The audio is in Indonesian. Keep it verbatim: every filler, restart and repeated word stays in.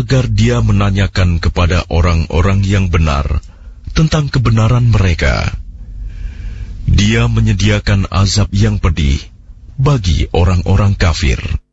agar dia menanyakan kepada orang-orang yang benar tentang kebenaran mereka. Dia menyediakan azab yang pedih bagi orang-orang kafir.